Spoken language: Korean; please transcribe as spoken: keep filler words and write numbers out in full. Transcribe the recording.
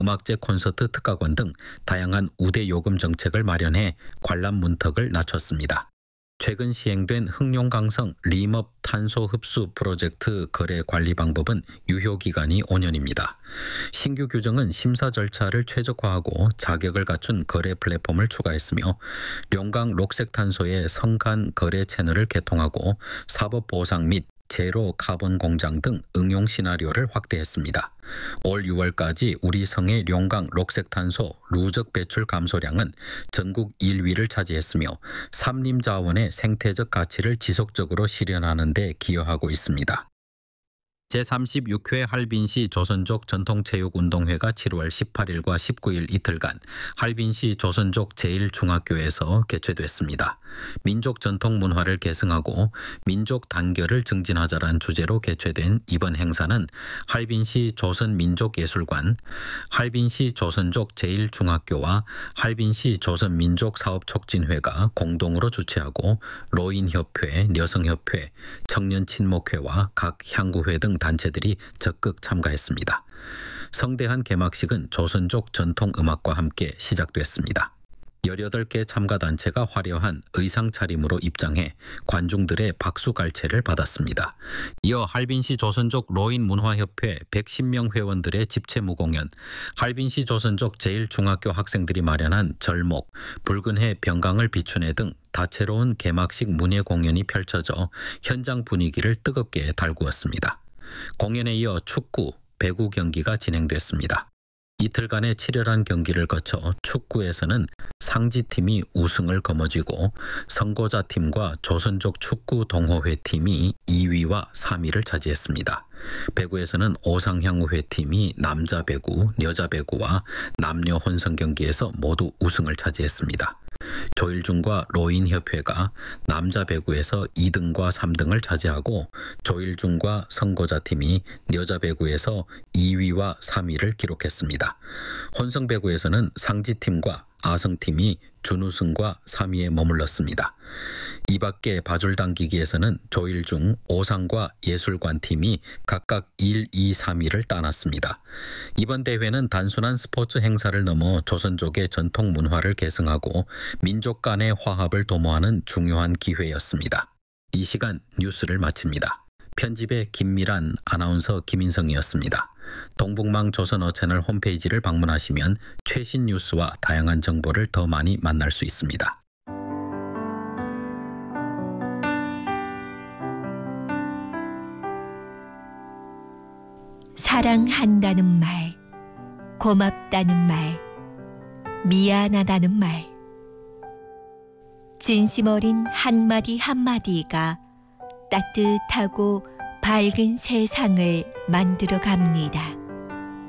음악제 콘서트 특가권 등 다양한 우대 요금 정책을 마련해 관람 문턱을 낮췄습니다. 최근 시행된 흑룡강성 림업 탄소 흡수 프로젝트 거래 관리 방법은 유효 기간이 오 년입니다. 신규 규정은 심사 절차를 최적화하고 자격을 갖춘 거래 플랫폼을 추가했으며 룡강 록색탄소의 성간 거래 채널을 개통하고 사법 보상 및 제로 카본 공장 등 응용 시나리오를 확대했습니다. 올 유월까지 우리 성의 룡강 록색탄소 누적 배출 감소량은 전국 일 위를 차지했으며 산림자원의 생태적 가치를 지속적으로 실현하는 데 기여하고 있습니다. 제삼십육 회 할빈시 조선족 전통체육운동회가 칠월 십팔일과 십구일 이틀간 할빈시 조선족 제일중학교에서 개최됐습니다. 민족 전통 문화를 계승하고 민족 단결을 증진하자란 주제로 개최된 이번 행사는 할빈시 조선민족예술관, 할빈시 조선족 제일중학교와 할빈시 조선민족사업촉진회가 공동으로 주최하고 로인협회, 여성협회, 청년친목회와 각 향구회 등 단체들이 적극 참가했습니다. 성대한 개막식은 조선족 전통음악과 함께 시작됐습니다. 열여덟 개 참가단체가 화려한 의상 차림으로 입장해 관중들의 박수갈채를 받았습니다. 이어 할빈시 조선족 로인문화협회 백십 명 회원들의 집체무공연, 할빈시 조선족 제일중학교 학생들이 마련한 절목, 붉은 해 병강을 비추네 등 다채로운 개막식 문예 공연이 펼쳐져 현장 분위기를 뜨겁게 달구었습니다. 공연에 이어 축구, 배구 경기가 진행됐습니다. 이틀간의 치열한 경기를 거쳐 축구에서는 상지팀이 우승을 거머쥐고 선고자팀과 조선족 축구 동호회 팀이 이 위와 삼 위를 차지했습니다. 배구에서는 오상향후회 팀이 남자 배구, 여자 배구와 남녀 혼성 경기에서 모두 우승을 차지했습니다. 조일중과 로인협회가 남자 배구에서 이 등과 삼 등을 차지하고 조일중과 선고자팀이 여자 배구에서 이 위와 삼 위를 기록했습니다. 혼성 배구에서는 상지팀과 아성팀이 준우승과 삼 위에 머물렀습니다. 이 밖에 바줄 당기기에서는 조일중, 오상과 예술관팀이 각각 일, 이, 삼 위를 따놨습니다. 이번 대회는 단순한 스포츠 행사를 넘어 조선족의 전통 문화를 계승하고 민족 간의 화합을 도모하는 중요한 기회였습니다. 이 시간 뉴스를 마칩니다. 편집의 김미란, 아나운서 김인성이었습니다. 동북망 조선어채널 홈페이지를 방문하시면 최신 뉴스와 다양한 정보를 더 많이 만날 수 있습니다. 사랑한다는 말, 고맙다는 말, 미안하다는 말. 진심 어린 한마디 한마디가 따뜻하고 밝은 세상을 만들어 갑니다.